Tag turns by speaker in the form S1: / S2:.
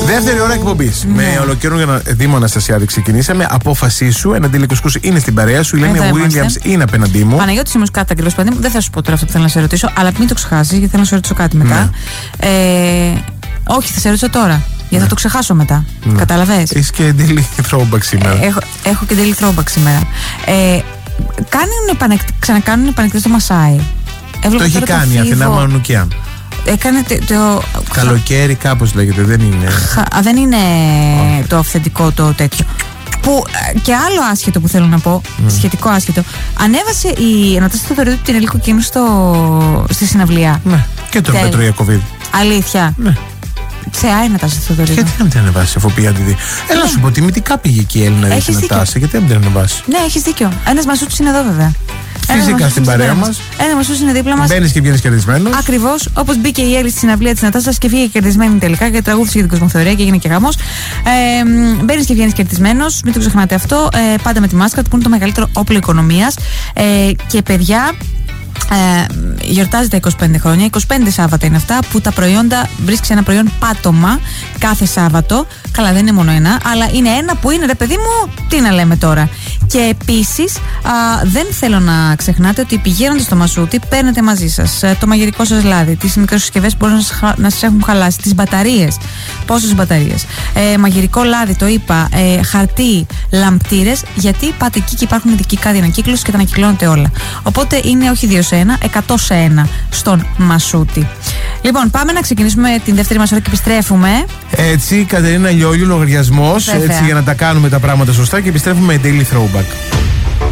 S1: Δεύτερη ώρα εκπομπής. Με ολοκαίρινο Δήμο Αναστασιάδη ξεκινήσαμε. Απόφασή σου, ένα Ντίλικο είναι στην παρέα σου. Η Λένια Williams είναι απέναντί μου.
S2: Παναγιώτης όμως Κάταγγελος παιδί μου, δεν θα σου πω τώρα αυτό που θέλω να σε ρωτήσω, αλλά μην το ξεχάσεις, γιατί θέλω να σε ρωτήσω κάτι μετά. Όχι, θα σε ρωτήσω τώρα. Γιατί θα το ξεχάσω μετά. Κατάλαβες.
S1: Είσαι και daily throwback σήμερα.
S2: Έχω και daily throwback σήμερα. Ξανακάνουν επανεκτές το Μασάι.
S1: Το έχει κάνει η Αθηνά Μανουκιάν.
S2: Έκανε το.
S1: Καλοκαίρι, κάπως λέγεται, δεν είναι.
S2: Δεν είναι το αυθεντικό το τέτοιο. Που και άλλο άσχετο που θέλω να πω, σχετικό άσχετο. Ανέβασε η Αναστασία Θεοδωρίδου την Ελίκο Κίνου στη συναυλία.
S1: Ναι, και τον Πέτρο Ιακωβίδη.
S2: Αλήθεια.
S1: Ναι.
S2: Ξεάει η Νατάσα Θεοδωρίδου.
S1: Γιατί να μην την ανεβάσει, αφού πήγε να τη δει. Έλα σου πω, τιμητικά πήγε και η Έλληνα η Νατάσα, γιατί να μην την ανεβάσει.
S2: Ναι, έχεις δίκιο. Ένας Μασούτσος είναι εδώ βέβαια.
S1: Φυσικά στην παρέα μας.
S2: Ένα Μασούτσος είναι δίπλα μας.
S1: Μπαίνεις και βγαίνεις κερδισμένος.
S2: Ακριβώς, όπως μπήκε η Έλλη στη συναυλία της Νατάσας και βγήκε κερδισμένη τελικά και τραγούδισε για την κοσμοθεωρία και έγινε και γάμος. Μπαίνεις και βγαίνεις κερδισμένος, μην το ξεχνάτε αυτό. Πάντα με τη μάσκα του που είναι το μεγαλύτερο όπλο οικονομίας. Και παιδιά. Γιορτάζει τα 25 χρόνια. 25 Σάββατα είναι αυτά που τα προϊόντα βρίσκει ένα προϊόν πάτωμα κάθε Σάββατο. Καλά, δεν είναι μόνο ένα, αλλά είναι ένα που είναι, ρε παιδί μου, τι να λέμε τώρα. Και επίσης, δεν θέλω να ξεχνάτε ότι πηγαίνοντας στο Μασούτι, παίρνετε μαζί σας το μαγειρικό σας λάδι, τις μικρές συσκευές που μπορούν να σας έχουν χαλάσει, τις μπαταρίες. Πόσες μπαταρίες. Μαγειρικό λάδι, το είπα, χαρτί, λαμπτήρες, γιατί πάτε εκεί και υπάρχουν ειδικοί κάδοι ανακύκλωσης και τα ανακυκλώνετε όλα. Οπότε είναι όχι 2 σε 1, 100 σε 1 στον Μασούτι. Λοιπόν, πάμε να ξεκινήσουμε την δεύτερη μας ώρα και επιστρέφουμε.
S1: Έτσι, Κατερίνα Λιόλιου, λογαριασμός, έτσι για να τα κάνουμε τα πράγματα σωστά και επιστρέφουμε με Daily Throwback.